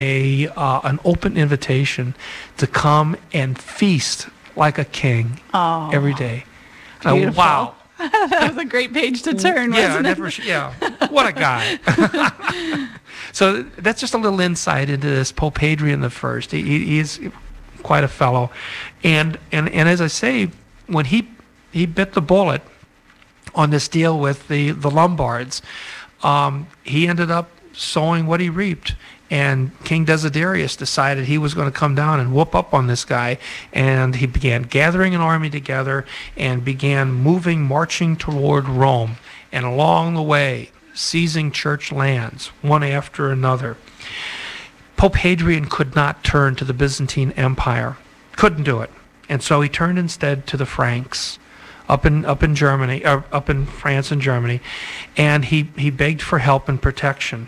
an open invitation to come and feast like a king every day. Beautiful. Wow. That was a great page to turn, wasn't it? Yeah, what a guy. So that's just a little insight into this Pope Hadrian I. He is quite a fellow. And as I say, when he bit the bullet on this deal with the Lombards, he ended up sowing what he reaped. And King Desiderius decided he was going to come down and whoop up on this guy. And he began gathering an army together and began marching toward Rome. And along the way, seizing church lands, one after another. Pope Hadrian could not turn to the Byzantine Empire. Couldn't do it. And so he turned instead to the Franks up in Germany, or up in France and Germany. And he begged for help and protection.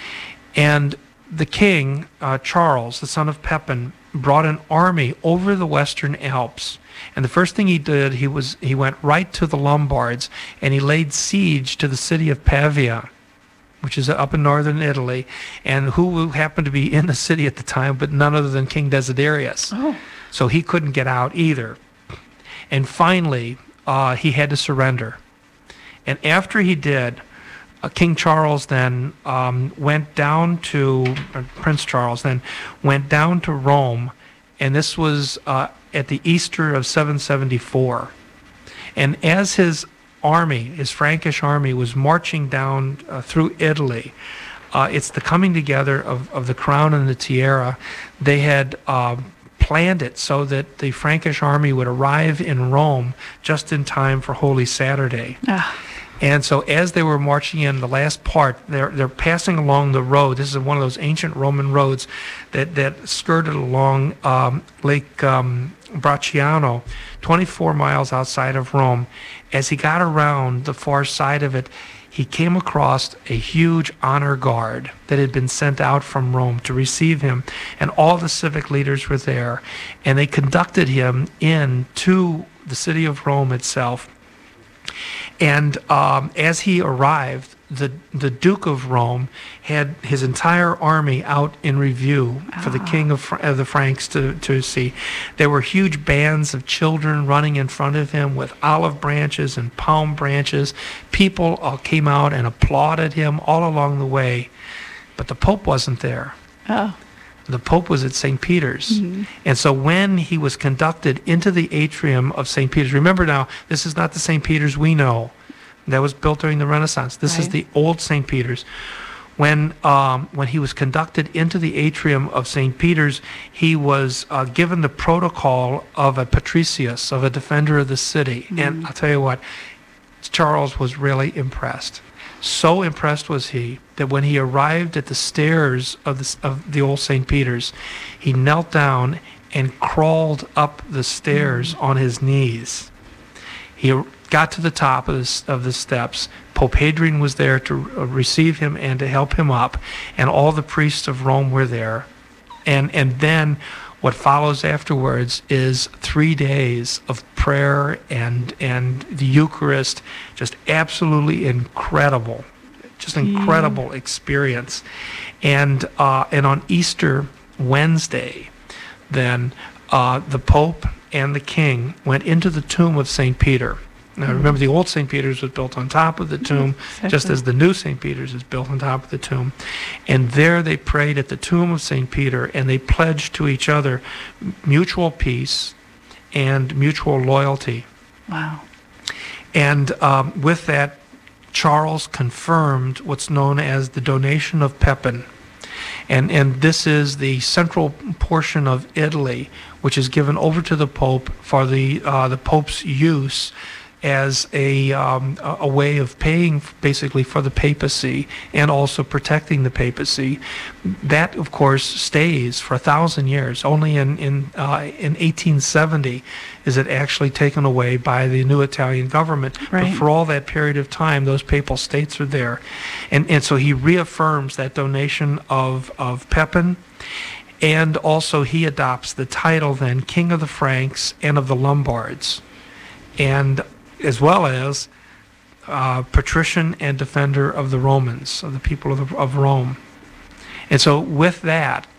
And the king, Charles, the son of Pepin, brought an army over the Western Alps. And the first thing he did, he went right to the Lombards, and he laid siege to the city of Pavia, which is up in northern Italy, and who happened to be in the city at the time, but none other than King Desiderius. Oh. So he couldn't get out either. And finally, he had to surrender. And after he did, King Charles then went down to, Prince Charles then went down to Rome, and this was at the Easter of 774. And as his army, his Frankish army, was marching down through Italy, it's the coming together of the crown and the tiara. They had planned it so that the Frankish army would arrive in Rome just in time for Holy Saturday. And so as they were marching in the last part, they're passing along the road. This is one of those ancient Roman roads that skirted along Lake Bracciano, 24 miles outside of Rome. As he got around the far side of it, he came across a huge honor guard that had been sent out from Rome to receive him, and all the civic leaders were there, and they conducted him into the city of Rome itself. And as he arrived, the Duke of Rome had his entire army out in review for the king of the Franks to see. There were huge bands of children running in front of him with olive branches and palm branches. People came out and applauded him all along the way. But the Pope wasn't there. Oh. The Pope was at St. Peter's. Mm-hmm. And so when he was conducted into the atrium of St. Peter's, remember now, this is not the St. Peter's we know. That was built during the Renaissance. This is the old St. Peter's. When he was conducted into the atrium of St. Peter's, he was given the protocol of a patricius, of a defender of the city. Mm-hmm. And I'll tell you what, Charles was really impressed. So impressed was he that when he arrived at the stairs of the old St. Peter's, he knelt down and crawled up the stairs on his knees. He got to the top of the steps. Pope Hadrian was there to receive him and to help him up, and all the priests of Rome were there. And then what follows afterwards is 3 days of prayer and the Eucharist, just absolutely incredible, just incredible experience. And on Easter Wednesday, then the Pope and the King went into the tomb of St. Peter. Now, remember, the old St. Peter's was built on top of the tomb, just as the new St. Peter's is built on top of the tomb. And there they prayed at the tomb of St. Peter, and they pledged to each other mutual peace and mutual loyalty. Wow. And with that, Charles confirmed what's known as the donation of Pepin. And this is the central portion of Italy, which is given over to the Pope for the Pope's use as a way of paying basically for the papacy and also protecting the papacy. That, of course, stays for 1,000 years. Only in 1870 is it actually taken away by the new Italian government. Right. But for all that period of time, those papal states are there. And so he reaffirms that donation of Pepin. And also he adopts the title then King of the Franks and of the Lombards, and as well as patrician and defender of the Romans, of the people of Rome. And so with that,